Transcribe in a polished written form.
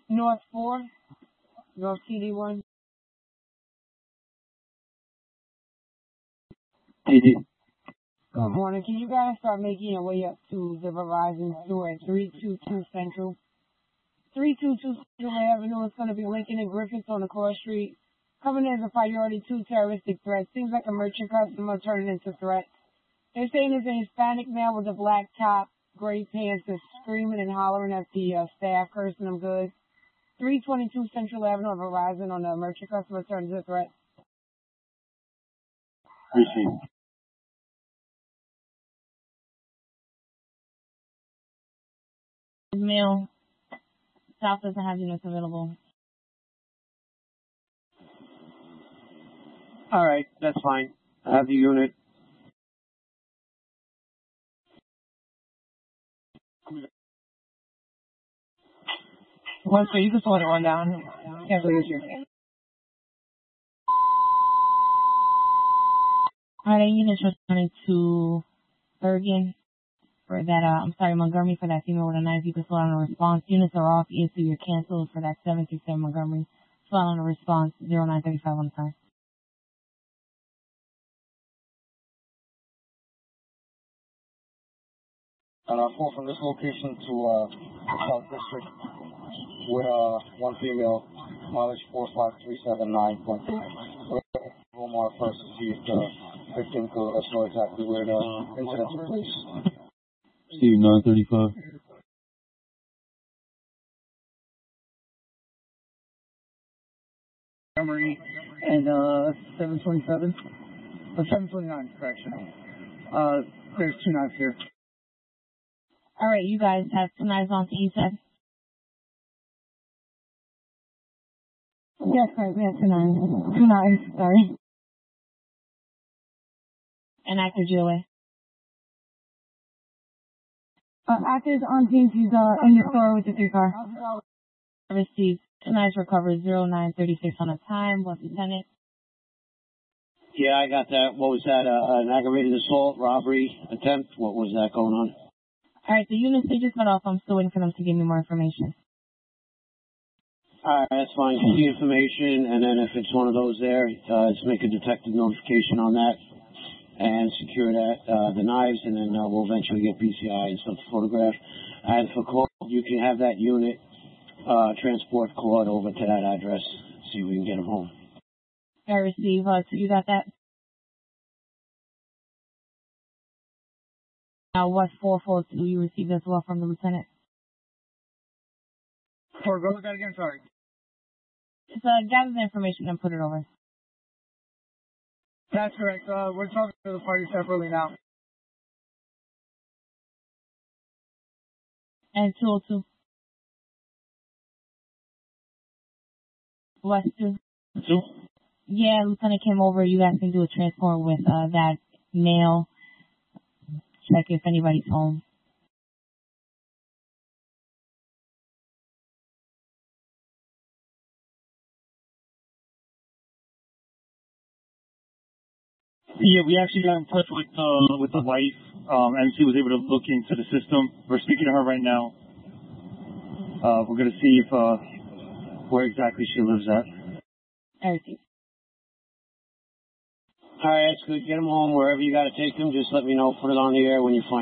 North 4, North TD1. TD. Good morning. Can you guys start making your way up to the Verizon store at 322 Central? 322 Central Avenue is going to be Lincoln and Griffiths on the cross street. Coming in as a priority 2 terroristic threat. Seems like a merchant customer turning into threat. They're saying it's a Hispanic male with a black top, gray pants, that's screaming and hollering at the staff, cursing them good. 322 Central Avenue of Verizon on the merchant customer turning into threat. Receive. Male. South doesn't have units available. All right, that's fine. I have the unit. One, so you can slow it one down. Can't believe it's your Alright, units responding to Bergen for that, Montgomery for that female with a knife. You can slow down the response. Units are off. ESC, you're canceled for that 737 Montgomery. Slow down the response. 0935 on the time. 4 from this location to South District with one female, mileage 45379.5. Omar first to see if the victim could let us know exactly where the incident took place. Steve, 935. Montgomery and 727, or 729, correction. There's 2 knives here. Alright, you guys have 2 knives on to each side? Yes, sir. We have 2 knives. 2 knives, sorry. And active GOA. Actors on team, she's in the store with the 3 car. Received. 2 knives recovered. 0936 on the time. What's Lieutenant? Yeah, I got that. What was that? An aggravated assault, robbery, attempt? What was that going on? Alright, the units, they just got off. I'm still waiting for them to give me more information. All right, that's fine. Get the information, and then if it's one of those there, just make a detective notification on that and secure that, the knives, and then we'll eventually get PCI and stuff to photograph. And for call, you can have that unit transport Claude over to that address, see if we can get him home. I receive. So you got that? Now, what 442 you received as well from the Lieutenant? Or go with that again, sorry. Just gather the information and put it over. That's correct. We're talking to the party separately now. And 202. West 2. 2? Yeah, Lieutenant came over. You guys can do a transport with that male. Check if anybody's home. Yeah, we actually got in touch with the wife, and she was able to look into the system. We're speaking to her right now. We're going to see if where exactly she lives at. Everything. All right, that's good. Get him home wherever you got to take him. Just let me know. Put it on the air when you find